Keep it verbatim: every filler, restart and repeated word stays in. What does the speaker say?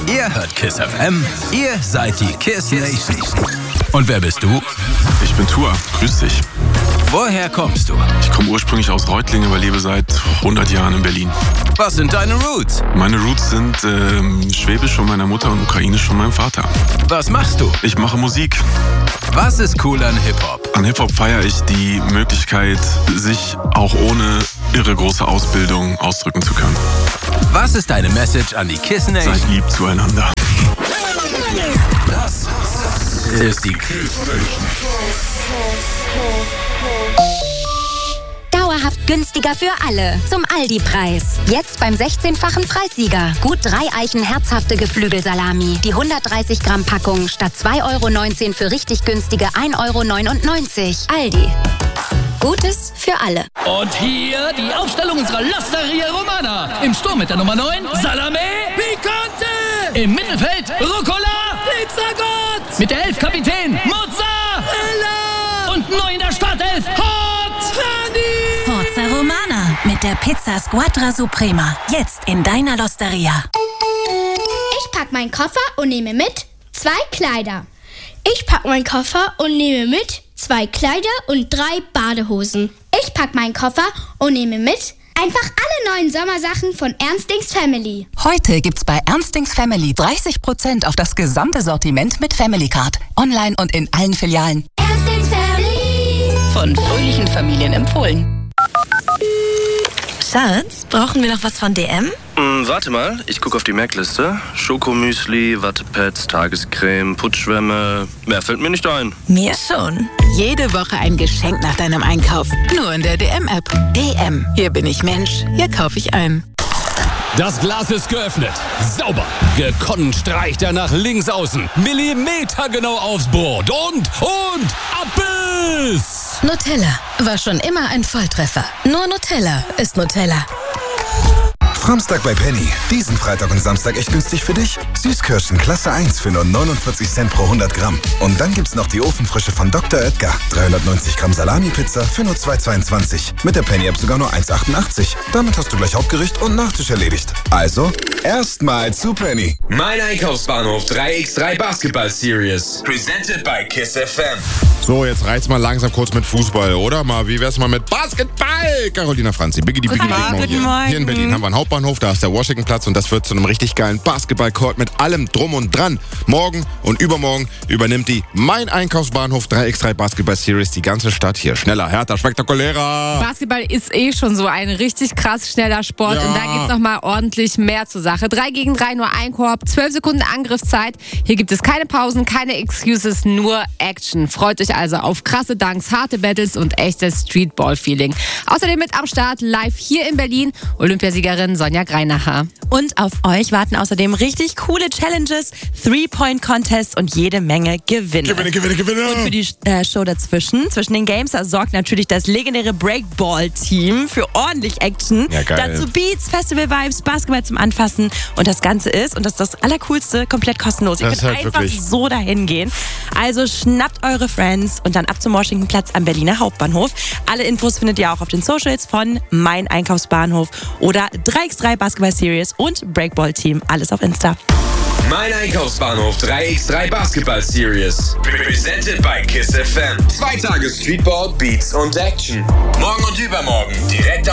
Ihr hört KISS F M, ihr seid die KISS Nation. Und wer bist du? Ich bin Tua, grüß dich. Woher kommst du? Ich komme ursprünglich aus Reutlingen, aber lebe seit hundert Jahren in Berlin. Was sind deine Roots? Meine Roots sind ähm, Schwäbisch von meiner Mutter und Ukrainisch von meinem Vater. Was machst du? Ich mache Musik. Was ist cool an Hip-Hop? An Hip-Hop feiere ich die Möglichkeit, sich auch ohne irre große Ausbildung ausdrücken zu können. Was ist deine Message an die KISS Nation? Seid lieb zueinander. Das ist die KISS Nation. Dauerhaft günstiger für alle. Zum Aldi-Preis. Jetzt beim sechzehnfachen Preissieger. Gut drei Eichen herzhafte Geflügelsalami. Die hundertdreißig Gramm Packung statt zwei Euro neunzehn für richtig günstige ein Euro neunundneunzig. Aldi. Gutes für alle. Und hier die Aufstellung unserer L'Osteria Romana. Im Sturm mit der Nummer neun, Salame Picante. Im Mittelfeld, Rucola Pizzagott. Mit der elf Kapitän, Mozzarella. Und neu in der Startelf, Hot Honey. Forza Romana mit der Pizza Squadra Suprema. Jetzt in deiner L'Osteria. Ich pack meinen Koffer und nehme mit zwei Kleider. Ich pack meinen Koffer und nehme mit zwei Kleider und drei Badehosen. Ich pack meinen Koffer und nehme mit einfach alle neuen Sommersachen von Ernstings Family. Heute gibt's bei Ernstings Family dreißig Prozent auf das gesamte Sortiment mit Family Card. Online und in allen Filialen. Ernstings Family. Von fröhlichen Familien empfohlen. Schatz, brauchen wir noch was von D M? Hm, warte mal, ich gucke auf die Merkliste. Schokomüsli, Wattepads, Tagescreme, Putzschwämme. Mehr fällt mir nicht ein. Mir schon. Jede Woche ein Geschenk nach deinem Einkauf. Nur in der D M-App. D M. Hier bin ich Mensch. Hier kaufe ich ein. Das Glas ist geöffnet. Sauber. Gekonnt streicht er nach links außen. Millimetergenau aufs Board. Und, und, Abbiss! Nutella war schon immer ein Volltreffer. Nur Nutella ist Nutella. Samstag bei Penny. Diesen Freitag und Samstag echt günstig für dich. Süßkirschen Klasse eins für nur neunundvierzig Cent pro hundert Gramm. Und dann gibt's noch die Ofenfrische von Doktor Oetker. dreihundertneunzig Gramm Salami-Pizza für nur zwei Euro zweiundzwanzig. Mit der Penny-App sogar nur eins Euro achtundachtzig. Damit hast du gleich Hauptgericht und Nachtisch erledigt. Also, erstmal zu Penny. Mein Einkaufsbahnhof drei gegen drei Basketball Series. Presented by KISS F M. So, jetzt reicht's mal langsam kurz mit Fußball, oder? Mal, wie wär's mal mit Basketball? Carolina Franzi, Biggie, die Biggie, Biggie, Guten Morgen. Hier in Berlin haben wir einen Hauptbahnhof, da ist der Washingtonplatz und das wird zu einem richtig geilen Basketballcourt mit allem drum und dran. Morgen und übermorgen übernimmt die Mein Einkaufsbahnhof drei gegen drei Basketball Series die ganze Stadt hier. Schneller, härter, spektakulärer. Basketball ist eh schon so ein richtig krass schneller Sport Ja. und da geht's noch mal ordentlich mehr zur Sache. drei gegen drei, nur ein Korb, zwölf Sekunden Angriffszeit. Hier gibt es keine Pausen, keine Excuses, nur Action. Freut euch also auf krasse Dunks, harte Battles und echtes Streetball-Feeling. Außerdem mit am Start live hier in Berlin Olympiasiegerin Sonja Greinacher. Und auf euch warten außerdem richtig coole Challenges, Three-Point-Contests und jede Menge Gewinne. Gewinne, Gewinne, Gewinne. Und für die äh, Show dazwischen, zwischen den Games, da sorgt natürlich das legendäre Breakball-Team für ordentlich Action. Ja, geil. Dazu Beats, Festival-Vibes, Basketball zum Anfassen. Und das Ganze ist, und das ist das Allercoolste, komplett kostenlos. Ihr Das könnt ist halt einfach wirklich- so dahin gehen. Also schnappt eure Friends und dann ab zum Washingtonplatz am Berliner Hauptbahnhof. Alle Infos findet ihr auch auf den Socials von Mein Einkaufsbahnhof oder drei gegen drei Basketball Series und Breakball Team. Alles auf Insta. Mein Einkaufsbahnhof drei gegen drei Basketball Series. Presented by KISS F M. Zwei Tage Streetball, Beats und Action. Morgen und übermorgen direkt